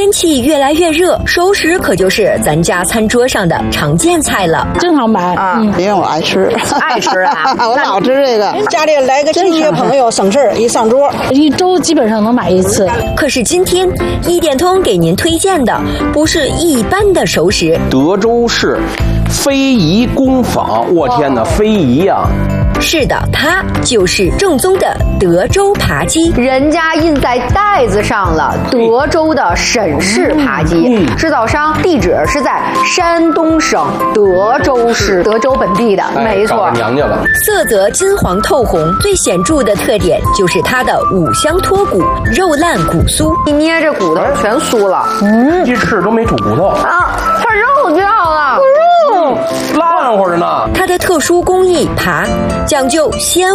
天气越来越热，熟食可就是咱家餐桌上的常见菜了。 经常买啊， 因为我爱吃， 爱吃啊， 我老吃这个。 家里来个亲戚朋友省事儿，一上桌 1周基本上能买1次。 可是今天一点通给您推荐的不是一般的熟食， 德州市非遗工坊，我天哪，非遗呀！ 是的，它就是正宗的德州扒鸡。 人家印在袋子上了，德州的沈氏扒鸡，制造商地址是在山东省德州市，德州本地的，没错。 娘家了。 色泽金黄透红，最显著的特点就是它的五香脱骨，肉烂骨酥， 一捏这骨头全酥了。 鸡翅都没吐骨头啊，它肉掉了， 烂乎着呢。 它的特殊工艺扒讲究纤